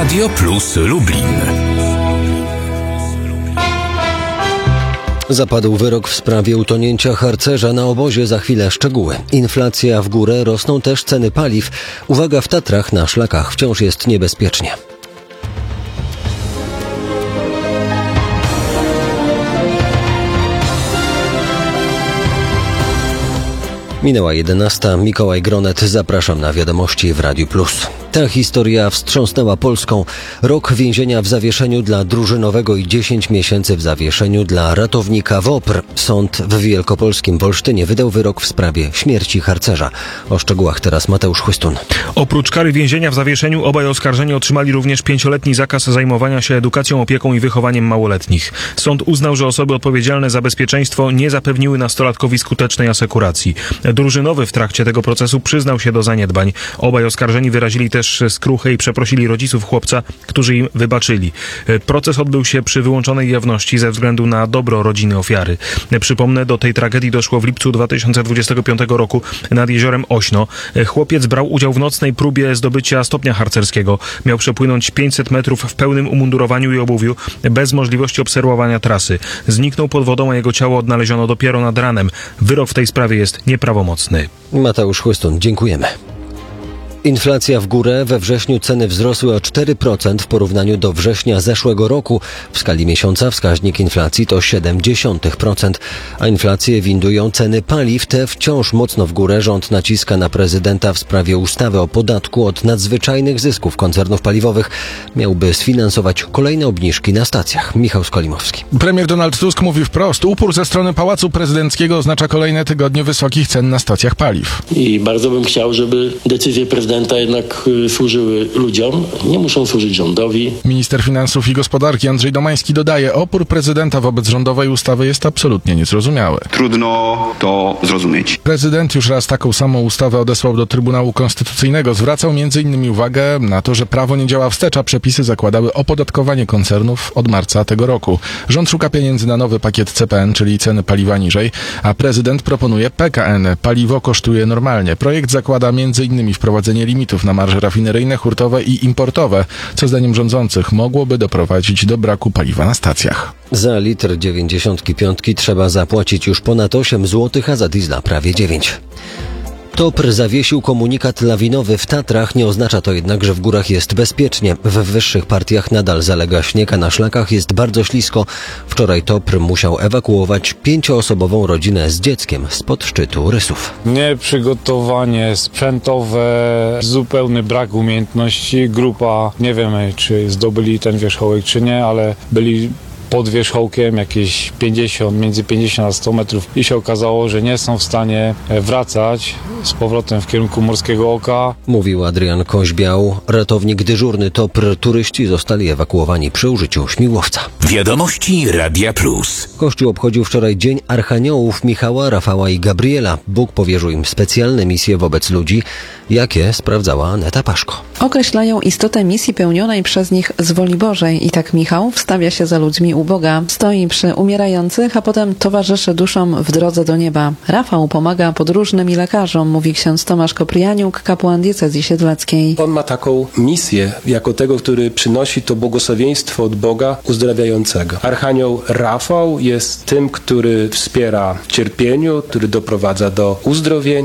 Radio Plus Lublin. Zapadł wyrok w sprawie utonięcia harcerza na obozie. Za chwilę szczegóły. Inflacja w górę, rosną też ceny paliw. Uwaga, w Tatrach na szlakach wciąż jest niebezpiecznie. Minęła 11. Mikołaj Gronet. Zapraszam na wiadomości w Radiu Plus. Ta historia wstrząsnęła Polską. Rok więzienia w zawieszeniu dla drużynowego i 10 miesięcy w zawieszeniu dla ratownika WOPR. Sąd w wielkopolskim Wolsztynie wydał wyrok w sprawie śmierci harcerza. O szczegółach teraz Mateusz Chłystun. Oprócz kary więzienia w zawieszeniu obaj oskarżeni otrzymali również 5-letni zakaz zajmowania się edukacją, opieką i wychowaniem małoletnich. Sąd uznał, że osoby odpowiedzialne za bezpieczeństwo nie zapewniły nastolatkowi skutecznej asekuracji. Drużynowy w trakcie tego procesu przyznał się do zaniedbań. Obaj oskarżeni wyrazili też skruchę i przeprosili rodziców chłopca, którzy im wybaczyli. Proces odbył się przy wyłączonej jawności ze względu na dobro rodziny ofiary. Przypomnę, do tej tragedii doszło w lipcu 2025 roku nad jeziorem Ośno. Chłopiec brał udział w nocnej próbie zdobycia stopnia harcerskiego. Miał przepłynąć 500 metrów w pełnym umundurowaniu i obuwiu, bez możliwości obserwowania trasy. Zniknął pod wodą, a jego ciało odnaleziono dopiero nad ranem. Wyrok w tej sprawie jest nieprawomocny. Mateusz Chłystun, dziękujemy. Inflacja w górę. We wrześniu ceny wzrosły o 4% w porównaniu do września zeszłego roku. W skali miesiąca wskaźnik inflacji to 0,7%, a inflację windują ceny paliw. Te wciąż mocno w górę. Rząd naciska na prezydenta w sprawie ustawy o podatku od nadzwyczajnych zysków koncernów paliwowych. Miałby sfinansować kolejne obniżki na stacjach. Michał Skolimowski. Premier Donald Tusk mówi wprost: upór ze strony Pałacu Prezydenckiego oznacza kolejne tygodnie wysokich cen na stacjach paliw. I bardzo bym chciał, żeby decyzje prezydenta jednak służyły ludziom, nie muszą służyć rządowi. Minister Finansów i Gospodarki Andrzej Domański dodaje: opór prezydenta wobec rządowej ustawy jest absolutnie niezrozumiały. Trudno to zrozumieć. Prezydent już raz taką samą ustawę odesłał do Trybunału Konstytucyjnego. Zwracał m.in. uwagę na to, że prawo nie działa wstecz, a przepisy zakładały opodatkowanie koncernów od marca tego roku. Rząd szuka pieniędzy na nowy pakiet CPN, czyli ceny paliwa niżej, a prezydent proponuje PKN. Paliwo kosztuje normalnie. Projekt zakłada m.in. wprowadzenie limitów na marże rafineryjne, hurtowe i importowe, co zdaniem rządzących mogłoby doprowadzić do braku paliwa na stacjach. Za litr 95 trzeba zapłacić już ponad 8 zł, a za diesla prawie 9. TOPR zawiesił komunikat lawinowy w Tatrach. Nie oznacza to jednak, że w górach jest bezpiecznie. W wyższych partiach nadal zalega śnieg, a na szlakach jest bardzo ślisko. Wczoraj TOPR musiał ewakuować 5-osobową rodzinę z dzieckiem spod szczytu Rysów. Nieprzygotowanie sprzętowe, zupełny brak umiejętności. Grupa, nie wiemy, czy zdobyli ten wierzchołek, czy nie, ale byli pod wierzchołkiem jakieś między 50 a 100 metrów i się okazało, że nie są w stanie wracać z powrotem w kierunku Morskiego Oka. Mówił Adrian Koźbiał, ratownik dyżurny TOPR. Turyści zostali ewakuowani przy użyciu śmigłowca. Wiadomości Radia Plus. Kościół obchodził wczoraj Dzień Archaniołów Michała, Rafała i Gabriela. Bóg powierzył im specjalne misje wobec ludzi, jakie sprawdzała Aneta Paszko. Określają istotę misji pełnionej przez nich z woli Bożej. I tak Michał wstawia się za ludźmi u Boga. Stoi przy umierających, a potem towarzyszy duszom w drodze do nieba. Rafał pomaga podróżnym i lekarzom, mówi ksiądz Tomasz Koprianiuk, kapłan diecezji siedleckiej. On ma taką misję, jako tego, który przynosi to błogosławieństwo od Boga uzdrawiającego. Archanioł Rafał jest tym, który wspiera w cierpieniu, który doprowadza do uzdrowienia.